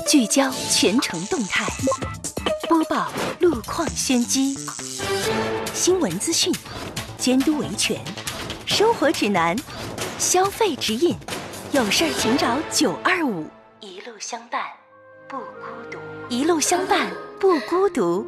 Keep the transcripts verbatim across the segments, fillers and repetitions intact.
聚焦全城动态，播报路况先机，新闻资讯，监督维权，生活指南，消费指引，有事儿请找九二五，一路相伴不孤独，一路相伴不孤独。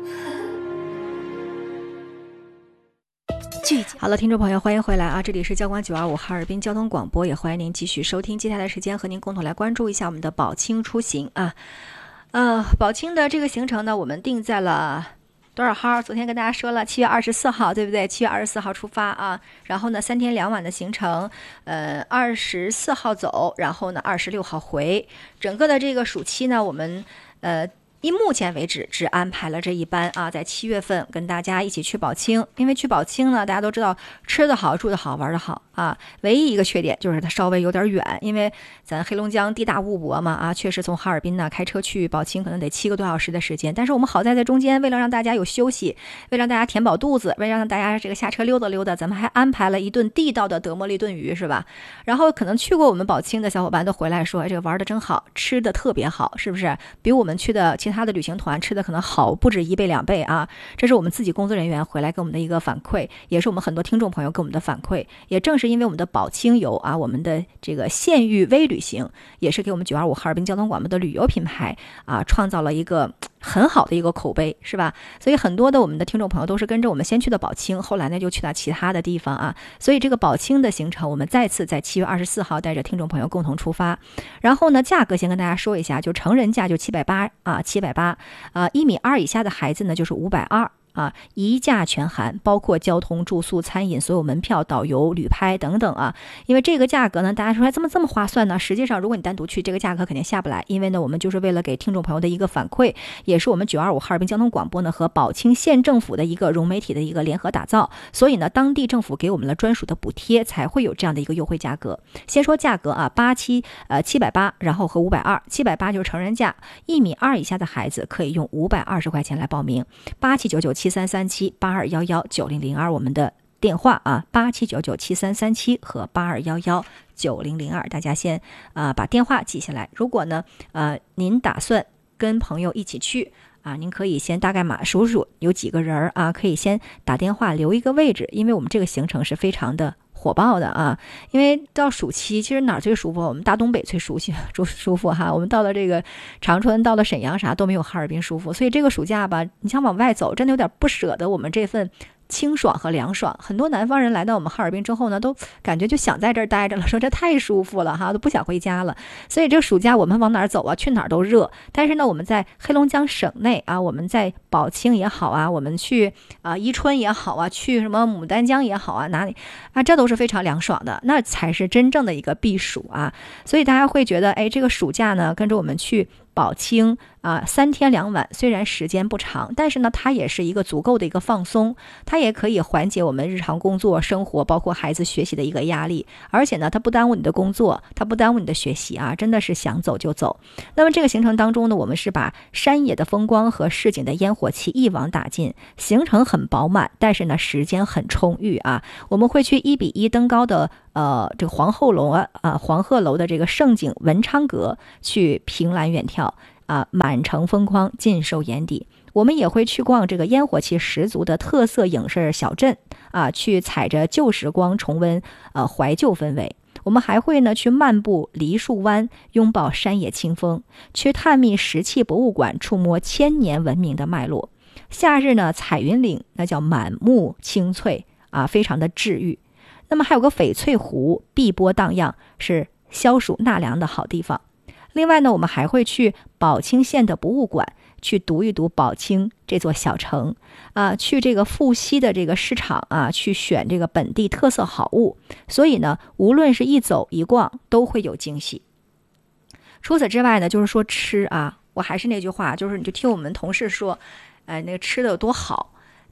好了，听众朋友，欢迎回来啊！这里是交广九二五哈尔滨交通广播，也欢迎您继续收听。接下来时间和您共同来关注一下我们的宝清出行啊。呃，宝清的这个行程呢，我们定在了多少号？昨天跟大家说了，七月二十四号，对不对？七月二十四号出发啊。然后呢，三天两晚的行程，呃，二十四号走，然后呢，二十六号回。整个的这个暑期呢，我们呃。以目前为止只安排了这一班啊，在七月份跟大家一起去宝清。因为去宝清呢，大家都知道吃得好、住得好、玩得好啊。唯一一个缺点就是它稍微有点远，因为咱黑龙江地大物博嘛啊，确实从哈尔滨呢开车去宝清可能得七个多小时的时间。但是我们好在在中间，为了让大家有休息，为了让大家填饱肚子，为了让大家这个下车溜达溜达，咱们还安排了一顿地道的德莫利炖鱼，是吧？然后可能去过我们宝清的小伙伴都回来说，哎，这个玩的真好，吃的特别好，是不是？比我们去的其他的旅行团吃的可能好不止一倍两倍啊！这是我们自己工作人员回来给我们的一个反馈，也是我们很多听众朋友给我们的反馈。也正是因为我们的宝清游啊，我们的这个县域微旅行，也是给我们九二五哈尔滨交通广播的旅游品牌啊，创造了一个很好的一个口碑，是吧？所以很多的我们的听众朋友都是跟着我们先去的宝清，后来呢就去到其他的地方啊。所以这个宝清的行程，我们再次在七月二十四号带着听众朋友共同出发。然后呢，价格先跟大家说一下，就成人价就七百八啊，七百八。啊，一米二以下的孩子呢，就是五百二啊，一价全含，包括交通、住宿、餐饮、所有门票、导游、旅拍等等啊。因为这个价格呢，大家说还这么这么划算呢？实际上，如果你单独去，这个价格肯定下不来。因为呢，我们就是为了给听众朋友的一个反馈，也是我们九二五哈尔滨交通广播呢和宝清县政府的一个融媒体的一个联合打造。所以呢，当地政府给我们了专属的补贴，才会有这样的一个优惠价格。先说价格啊，八七呃七百八，然后和五百二，七百八就是成人价，一米二以下的孩子可以用五百二十块钱来报名，八七九九七三三七八二幺幺九零零二我们的电话啊，八七九九七三三七和八二幺幺九零零二，大家先啊、呃、把电话记下来。如果呢呃您打算跟朋友一起去啊，您可以先大概码数数有几个人啊，可以先打电话留一个位置，因为我们这个行程是非常的火爆的啊。因为到暑期其实哪儿最舒服？我们大东北最熟悉舒舒服哈。我们到了这个长春，到了沈阳啥都没有哈尔滨舒服。所以这个暑假吧，你想往外走，真的有点不舍得我们这份清爽和凉爽。很多南方人来到我们哈尔滨之后呢，都感觉就想在这儿待着了，说这太舒服了哈，都不想回家了。所以这个暑假我们往哪儿走啊？去哪儿都热。但是呢，我们在黑龙江省内啊，我们在宝清也好啊，我们去啊伊春也好啊，去什么牡丹江也好啊，哪里啊，这都是非常凉爽的，那才是真正的一个避暑啊。所以大家会觉得，哎，这个暑假呢，跟着我们去宝清啊，三天两晚，虽然时间不长，但是呢，它也是一个足够的一个放松，它也可以缓解我们日常工作生活，包括孩子学习的一个压力。而且呢，它不耽误你的工作，它不耽误你的学习啊，真的是想走就走。那么这个行程当中呢，我们是把山野的风光和市井的烟火气一网打尽，行程很饱满，但是呢，时间很充裕啊。我们会去一比一登高的呃这个皇后楼啊啊黄鹤楼的这个胜景文昌阁去凭栏远眺啊，满城风光尽收眼底。我们也会去逛这个烟火气十足的特色影视小镇啊，去踩着旧时光重温呃怀旧氛围。我们还会呢去漫步梨树湾，拥抱山野清风，去探秘石器博物馆，触摸千年文明的脉络。夏日呢，彩云岭那叫满目青翠啊，非常的治愈。那么还有个翡翠湖，碧波荡漾，是消暑纳凉的好地方。另外呢，我们还会去宝清县的博物馆，去读一读宝清这座小城啊，去这个富西的这个市场啊，去选这个本地特色好物。所以呢，无论是一走一逛，都会有惊喜。除此之外呢，就是说吃啊，我还是那句话，就是你就听我们同事说，呃，那个吃的有多好。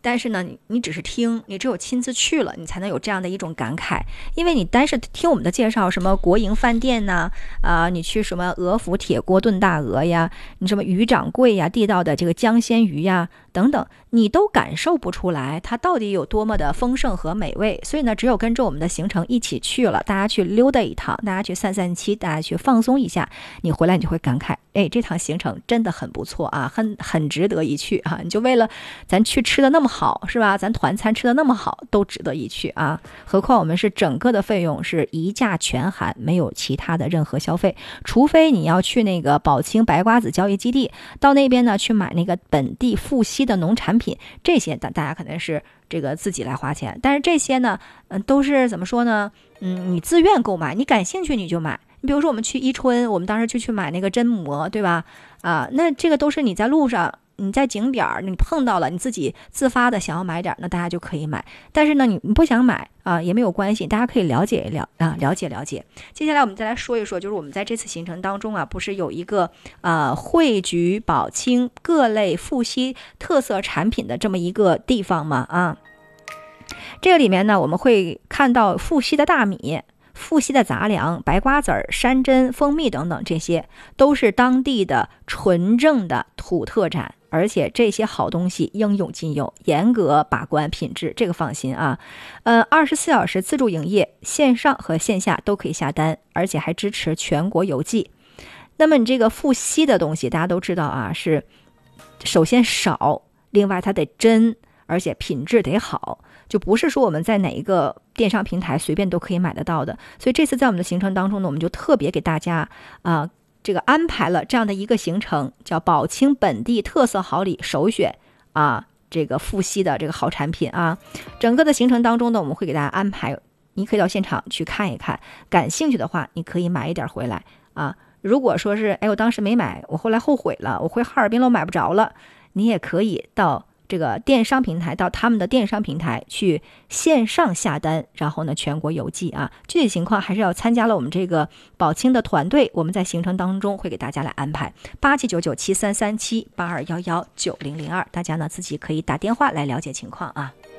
但是呢，你你只是听，你只有亲自去了，你才能有这样的一种感慨。因为你单是听我们的介绍，什么国营饭店呐，啊、呃，你去什么俄府铁锅炖大鹅呀，你什么鱼掌柜呀，地道的这个江鲜鱼呀等等，你都感受不出来它到底有多么的丰盛和美味。所以呢，只有跟着我们的行程一起去了，大家去溜达一趟，大家去散散期，大家去放松一下，你回来你就会感慨，哎，这趟行程真的很不错啊，很很值得一去啊！你就为了咱去吃的那么好，是吧？咱团餐吃的那么好，都值得一去啊！何况我们是整个的费用是一价全含，没有其他的任何消费，除非你要去那个宝清白瓜子交易基地，到那边呢去买那个本地富硒的农产品，这些大大家可能是这个自己来花钱，但是这些呢，嗯，都是怎么说呢？嗯，你自愿购买，你感兴趣你就买。你比如说我们去伊春，我们当时就去买那个榛蘑，对吧？啊，那这个都是你在路上，你在景点儿你碰到了，你自己自发的想要买点，那大家就可以买。但是呢，你你不想买啊，也没有关系，大家可以了解一了啊，了解了解。接下来我们再来说一说，就是我们在这次行程当中啊，不是有一个啊汇聚宝清各类富硒特色产品的这么一个地方吗？啊，这个里面呢，我们会看到富硒的大米。富硒的杂粮、白瓜子儿、山珍、蜂蜜等等，这些都是当地的纯正的土特产，而且这些好东西应有尽有，严格把关品质，这个放心啊。呃，二十四小时自助营业，线上和线下都可以下单，而且还支持全国邮寄。那么你这个富硒的东西，大家都知道啊，是首先少，另外它得真，而且品质得好。就不是说我们在哪一个电商平台随便都可以买得到的，所以这次在我们的行程当中呢，我们就特别给大家啊、呃、这个安排了这样的一个行程，叫宝清本地特色好礼首选啊这个富硒的这个好产品啊。整个的行程当中呢，我们会给大家安排，你可以到现场去看一看，感兴趣的话你可以买一点回来啊。如果说是哎我当时没买，我后来后悔了，我回哈尔滨了我买不着了，你也可以到这个电商平台，到他们的电商平台去线上下单，然后呢全国邮寄啊。具体情况还是要参加了我们这个宝清的团队，我们在行程当中会给大家来安排。八七九九七三三七八二幺幺九零零二，大家呢自己可以打电话来了解情况啊。